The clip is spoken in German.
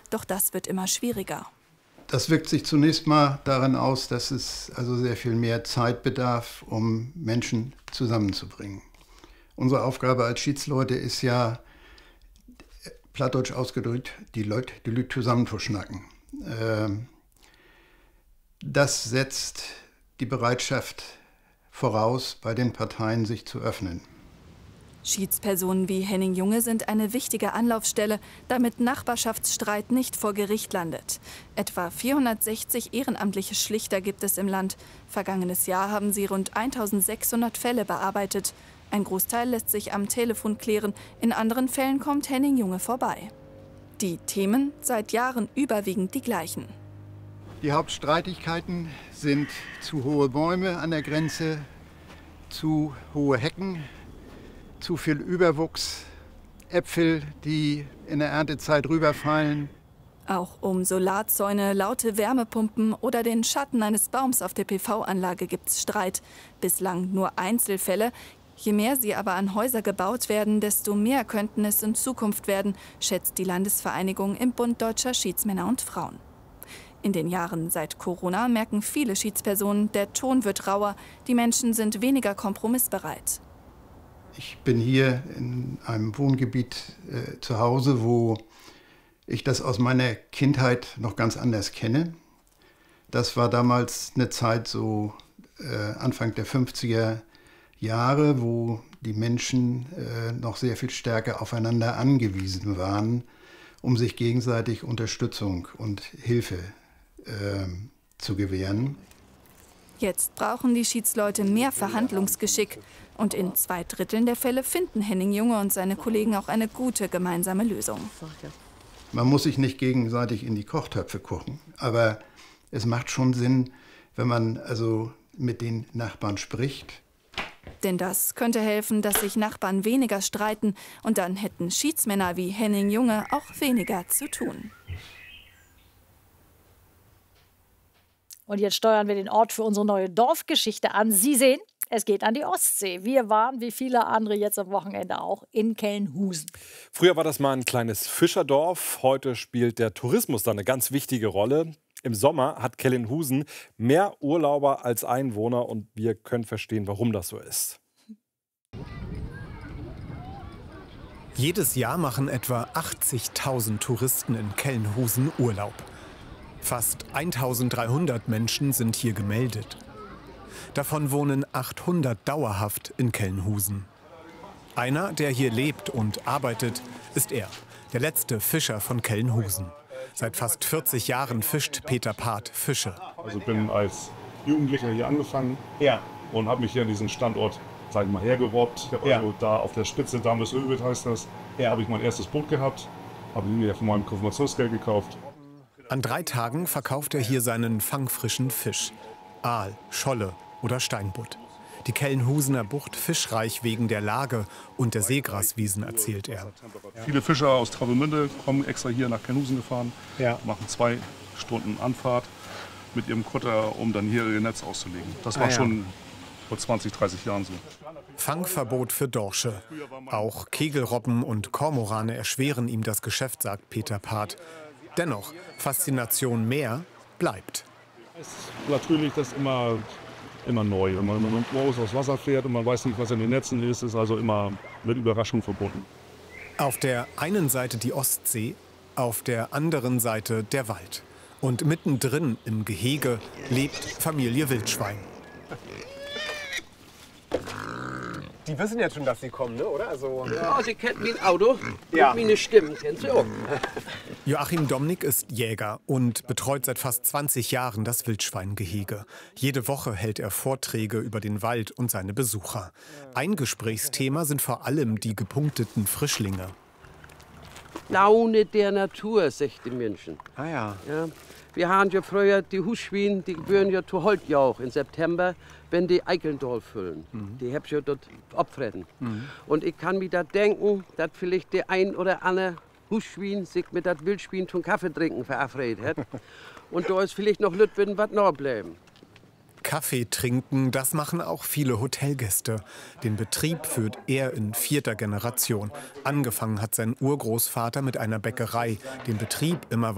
Doch das wird immer schwieriger. Das wirkt sich zunächst mal darin aus, dass es also sehr viel mehr Zeit bedarf, um Menschen zusammenzubringen. Unsere Aufgabe als Schiedsleute ist ja, plattdeutsch ausgedrückt, die Leute zusammenzuschnacken. Das setzt die Bereitschaft voraus, bei den Parteien sich zu öffnen. Schiedspersonen wie Henning Junge sind eine wichtige Anlaufstelle, damit Nachbarschaftsstreit nicht vor Gericht landet. Etwa 460 ehrenamtliche Schlichter gibt es im Land. Vergangenes Jahr haben sie rund 1600 Fälle bearbeitet. Ein Großteil lässt sich am Telefon klären, in anderen Fällen kommt Henning Junge vorbei. Die Themen seit Jahren überwiegend die gleichen. Die Hauptstreitigkeiten sind zu hohe Bäume an der Grenze, zu hohe Hecken, zu viel Überwuchs, Äpfel, die in der Erntezeit rüberfallen. Auch um Solarzäune, laute Wärmepumpen oder den Schatten eines Baums auf der PV-Anlage gibt's Streit. Bislang nur Einzelfälle. Je mehr sie aber an Häuser gebaut werden, desto mehr könnten es in Zukunft werden, schätzt die Landesvereinigung im Bund Deutscher Schiedsmänner und Frauen. In den Jahren seit Corona merken viele Schiedspersonen, der Ton wird rauer, die Menschen sind weniger kompromissbereit. Ich bin hier in einem Wohngebiet zu Hause, wo ich das aus meiner Kindheit noch ganz anders kenne. Das war damals eine Zeit so Anfang der 50er Jahre, wo die Menschen noch sehr viel stärker aufeinander angewiesen waren, um sich gegenseitig Unterstützung und Hilfe zu gewähren. Jetzt brauchen die Schiedsleute mehr Verhandlungsgeschick. Und in 2/3 der Fälle finden Henning Junge und seine Kollegen auch eine gute gemeinsame Lösung. Man muss sich nicht gegenseitig in die Kochtöpfe kochen, aber es macht schon Sinn, wenn man also mit den Nachbarn spricht. Denn das könnte helfen, dass sich Nachbarn weniger streiten. Und dann hätten Schiedsmänner wie Henning Junge auch weniger zu tun. Und jetzt steuern wir den Ort für unsere neue Dorfgeschichte an. Sie sehen, es geht an die Ostsee. Wir waren, wie viele andere jetzt am Wochenende auch, in Kelnhusen. Früher war das mal ein kleines Fischerdorf. Heute spielt der Tourismus da eine ganz wichtige Rolle. Im Sommer hat Kelnhusen mehr Urlauber als Einwohner und wir können verstehen, warum das so ist. Jedes Jahr machen etwa 80.000 Touristen in Kelnhusen Urlaub. Fast 1.300 Menschen sind hier gemeldet. Davon wohnen 800 dauerhaft in Kelnhusen. Einer, der hier lebt und arbeitet, ist er, der letzte Fischer von Kelnhusen. Seit fast 40 Jahren fischt Peter Part Fische. Also ich bin als Jugendlicher hier angefangen und habe mich hier an diesen Standort, sag ich mal, hergerobbt. Also da auf der Spitze Dames Ölbild heißt das, habe ich mein erstes Boot gehabt, habe ich mir von meinem Konfirmationsgeld gekauft. An 3 Tagen verkauft er hier seinen fangfrischen Fisch. Aal, Scholle oder Steinbutt. Die Kelnhusener Bucht fischreich wegen der Lage und der Seegraswiesen, erzählt er. Viele Fischer aus Travemünde kommen extra hier nach Kelnhusen gefahren, machen 2 Stunden Anfahrt mit ihrem Kutter, um dann hier ihr Netz auszulegen. Das war schon vor 20, 30 Jahren so. Fangverbot für Dorsche. Auch Kegelrobben und Kormorane erschweren ihm das Geschäft, sagt Peter Part. Dennoch, Faszination Meer bleibt. Es ist natürlich das immer neu. Wenn man morgens aufs Wasser fährt und man weiß nicht, was in den Netzen ist, ist also immer mit Überraschung verbunden. Auf der einen Seite die Ostsee, auf der anderen Seite der Wald. Und mittendrin im Gehege lebt Familie Wildschwein. Die wissen jetzt schon, dass sie kommen, ne? Oder? Also ja, sie kennt mein Auto und meine Stimmen kennt sie auch. Joachim Domnick ist Jäger und betreut seit fast 20 Jahren das Wildschweingehege. Jede Woche hält er Vorträge über den Wald und seine Besucher. Ein Gesprächsthema sind vor allem die gepunkteten Frischlinge. Laune der Natur, sagt die Menschen. Ah ja. Wir haben ja früher die Husschweine, die gehören ja zu Holtjauch im September, wenn die Eickelndorf füllen. Die hab ich ja dort abfressen. Und ich kann mir da denken, dass vielleicht der ein oder andere Husschwein sich mit das Wildschwein zum Kaffee trinken verabredet hat. Und da ist vielleicht noch Lütwen was noch bleiben. Kaffee trinken, das machen auch viele Hotelgäste. Den Betrieb führt er in 4. Generation. Angefangen hat sein Urgroßvater mit einer Bäckerei, den Betrieb immer